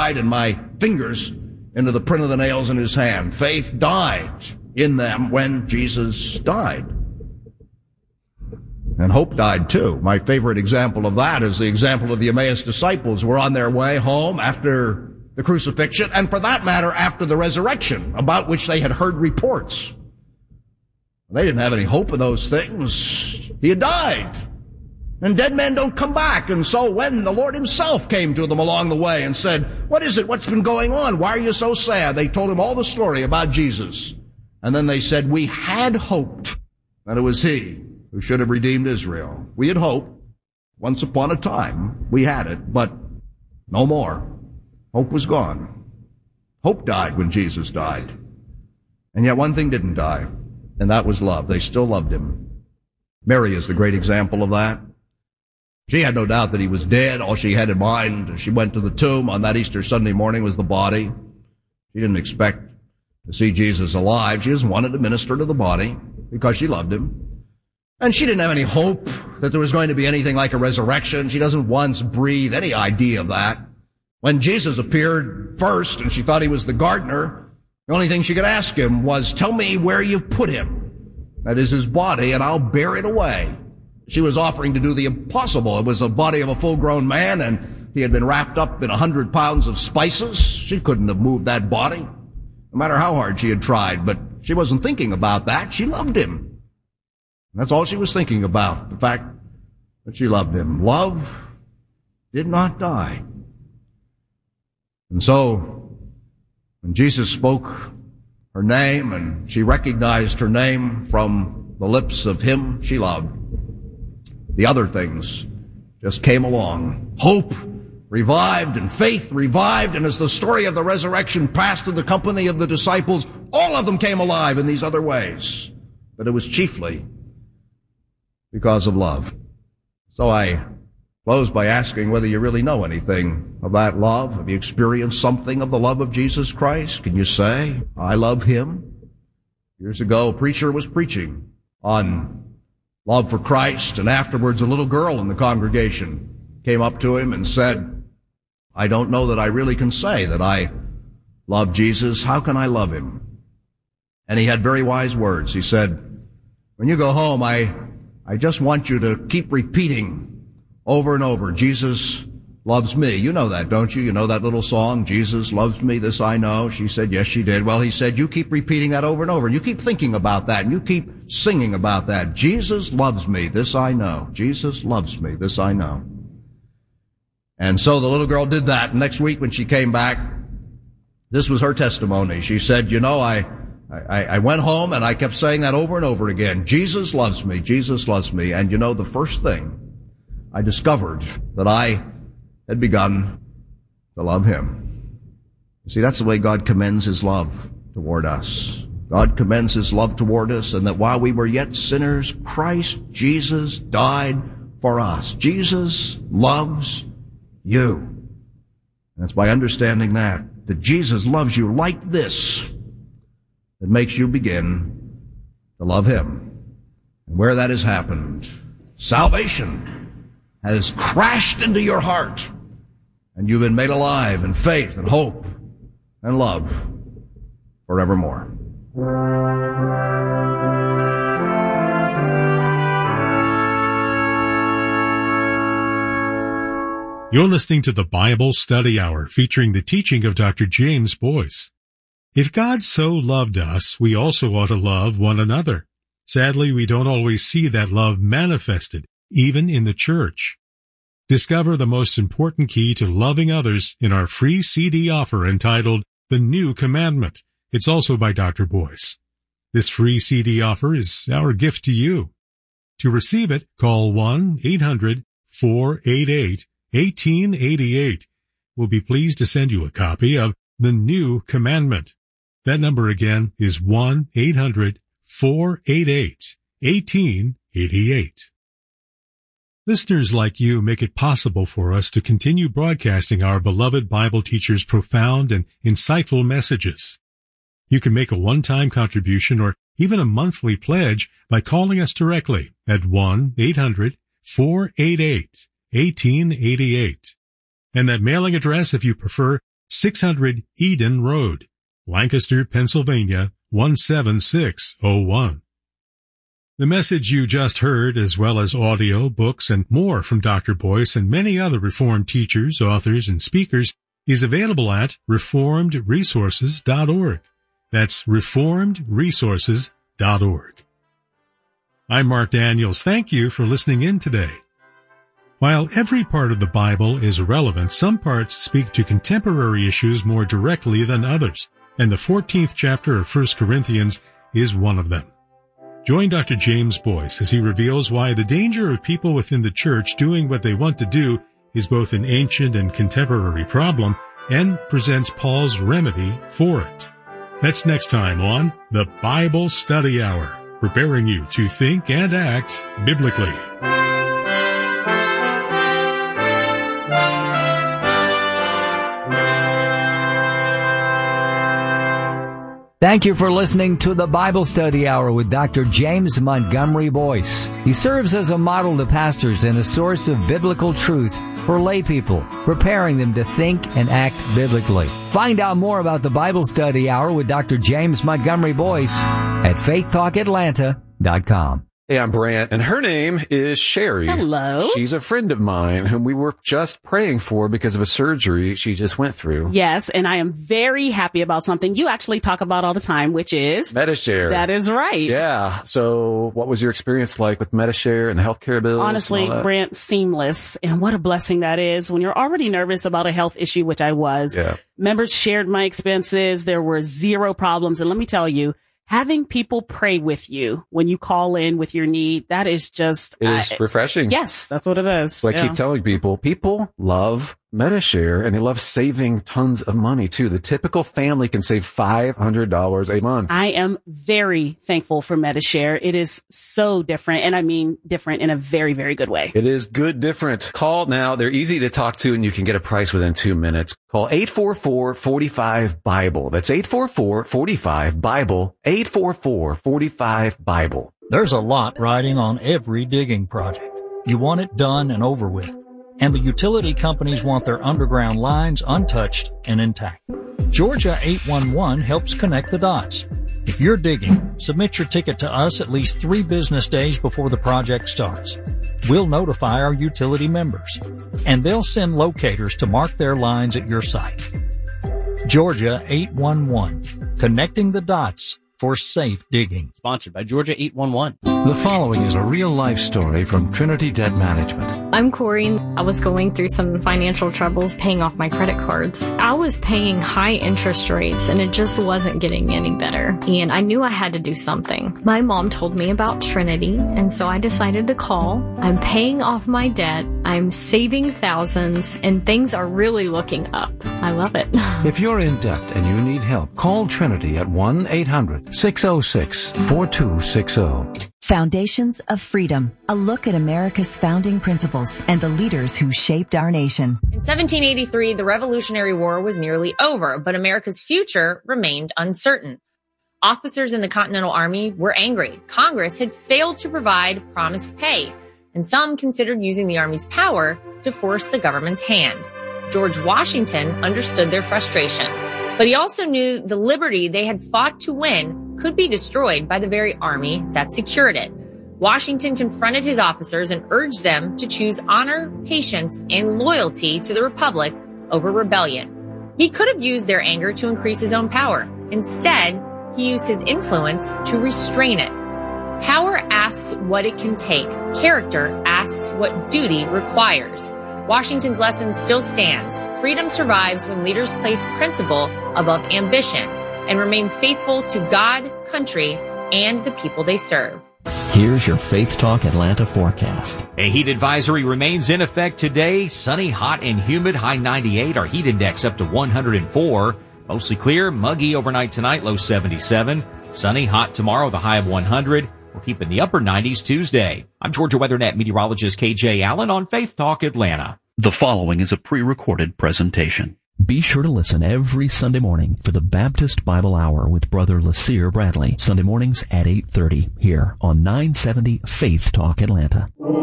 side and my fingers into the print of the nails in his hand. Faith died in them when Jesus died. And hope died too. My favorite example of that is the example of the Emmaus disciples who were on their way home after the crucifixion, and for that matter, after the resurrection, about which they had heard reports. They didn't have any hope of those things. He had died. And dead men don't come back. And so when the Lord himself came to them along the way and said, "What is it? What's been going on? Why are you so sad?" They told him all the story about Jesus. And then they said, "We had hoped that it was he who should have redeemed Israel." We had hoped. Once upon a time, we had it, but no more. Hope was gone. Hope died when Jesus died. And yet one thing didn't die, and that was love. They still loved him. Mary is the great example of that. She had no doubt that he was dead. All she had in mind as she went to the tomb on that Easter Sunday morning was the body. She didn't expect to see Jesus alive. She just wanted to minister to the body because she loved him. And she didn't have any hope that there was going to be anything like a resurrection. She doesn't once breathe any idea of that. When Jesus appeared first and she thought he was the gardener, the only thing she could ask him was, "Tell me where you've put him. That is his body, and I'll bear it away." She was offering to do the impossible. It was the body of a full-grown man, and he had been wrapped up in 100 pounds of spices. She couldn't have moved that body, no matter how hard she had tried. But she wasn't thinking about that. She loved him. That's all she was thinking about, the fact that she loved him. Love did not die. And so, when Jesus spoke her name and she recognized her name from the lips of him she loved, the other things just came along. Hope revived and faith revived, and as the story of the resurrection passed through the company of the disciples, all of them came alive in these other ways. But it was chiefly because of love. So I close by asking whether you really know anything of that love. Have you experienced something of the love of Jesus Christ? Can you say, "I love him"? Years ago, a preacher was preaching on love for Christ, and afterwards a little girl in the congregation came up to him and said, "I don't know that I really can say that I love Jesus. How can I love him?" And he had very wise words. He said, "When you go home, I just want you to keep repeating over and over, 'Jesus loves me.'" You know that, don't you? You know that little song, "Jesus loves me, this I know." She said, "Yes, she did." Well, he said, "You keep repeating that over and over, and you keep thinking about that, and you keep singing about that. Jesus loves me, this I know. Jesus loves me, this I know." And so the little girl did that. Next week when she came back, this was her testimony. She said, "You know, I went home and I kept saying that over and over again. Jesus loves me, Jesus loves me." And you know, the first thing I discovered that I had begun to love him. You see, that's the way God commends his love toward us. God commends his love toward us, and that while we were yet sinners, Christ Jesus died for us. Jesus loves you. And it's by understanding that Jesus loves you like this, that makes you begin to love him. And where that has happened, salvation has crashed into your heart, and you've been made alive in faith and hope and love forevermore. You're listening to the Bible Study Hour, featuring the teaching of Dr. James Boyce. If God so loved us, we also ought to love one another. Sadly, we don't always see that love manifested, even in the church. Discover the most important key to loving others in our free CD offer entitled The New Commandment. It's also by Dr. Boyce. This free CD offer is our gift to you. To receive it, call 1-800-488-1888. We'll be pleased to send you a copy of The New Commandment. That number again is 1-800-488-1888. Listeners like you make it possible for us to continue broadcasting our beloved Bible teachers' profound and insightful messages. You can make a one-time contribution or even a monthly pledge by calling us directly at 1-800-488-1888. And that mailing address, if you prefer, 600 Eden Road, Lancaster, Pennsylvania, 17601. The message you just heard, as well as audio, books, and more from Dr. Boyce and many other Reformed teachers, authors, and speakers, is available at reformedresources.org. That's reformedresources.org. I'm Mark Daniels. Thank you for listening in today. While every part of the Bible is relevant, some parts speak to contemporary issues more directly than others, and the 14th chapter of 1 Corinthians is one of them. Join Dr. James Boyce as he reveals why the danger of people within the church doing what they want to do is both an ancient and contemporary problem, and presents Paul's remedy for it. That's next time on the Bible Study Hour, preparing you to think and act biblically. Thank you for listening to the Bible Study Hour with Dr. James Montgomery Boyce. He serves as a model to pastors and a source of biblical truth for lay people, preparing them to think and act biblically. Find out more about the Bible Study Hour with Dr. James Montgomery Boyce at faithtalkatlanta.com. Hey, I'm Brant, and her name is Sherry. Hello. She's a friend of mine whom we were just praying for because of a surgery she just went through. Yes, and I am very happy about something you actually talk about all the time, which is Medi-Share. That is right. Yeah. So what was your experience like with Medi-Share and the healthcare bills? Honestly, Brant, seamless. And what a blessing that is when you're already nervous about a health issue, which I was. Yeah. Members shared my expenses. There were zero problems. And let me tell you, having people pray with you when you call in with your need, that is just... It is refreshing. Yes, that's what it is. So I keep telling people love Medi-Share, and they love saving tons of money, too. The typical family can save $500 a month. I am very thankful for Medi-Share. It is so different, and I mean different in a very, very good way. It is good different. Call now. They're easy to talk to, and you can get a price within 2 minutes. Call 844-45-BIBLE. That's 844-45-BIBLE. 844-45-BIBLE. There's a lot riding on every digging project. You want it done and over with. And the utility companies want their underground lines untouched and intact. Georgia 811 helps connect the dots. If you're digging, submit your ticket to us at least 3 business days before the project starts. We'll notify our utility members, and they'll send locators to mark their lines at your site. Georgia 811, connecting the dots for safe digging. Sponsored by Georgia 811. The following is a real-life story from Trinity Debt Management. I'm Corey. I was going through some financial troubles paying off my credit cards. I was paying high interest rates and it just wasn't getting any better. And I knew I had to do something. My mom told me about Trinity, and so I decided to call. I'm paying off my debt. I'm saving thousands, and things are really looking up. I love it. If you're in debt and you need help, call Trinity at 1-800-606-4260. Foundations of Freedom, a look at America's founding principles and the leaders who shaped our nation. In 1783, the Revolutionary War was nearly over, but America's future remained uncertain. Officers in the Continental Army were angry. Congress had failed to provide promised pay, and some considered using the Army's power to force the government's hand. George Washington understood their frustration, but he also knew the liberty they had fought to win could be destroyed by the very army that secured it. Washington confronted his officers and urged them to choose honor, patience, and loyalty to the Republic over rebellion. He could have used their anger to increase his own power. Instead, he used his influence to restrain it. Power asks what it can take. Character asks what duty requires. Washington's lesson still stands. Freedom survives when leaders place principle above ambition and remain faithful to God, country, and the people they serve. Here's your Faith Talk Atlanta forecast. A heat advisory remains in effect today. Sunny, hot, and humid, high 98. Our heat index up to 104. Mostly clear, muggy overnight tonight, low 77. Sunny, hot tomorrow, the high of 100. We'll keep in the upper 90s Tuesday. I'm Georgia WeatherNet meteorologist KJ Allen on Faith Talk Atlanta. The following is a pre-recorded presentation. Be sure to listen every Sunday morning for the Baptist Bible Hour with Brother LaSere Bradley. Sunday mornings at 8:30 here on 970 Faith Talk Atlanta.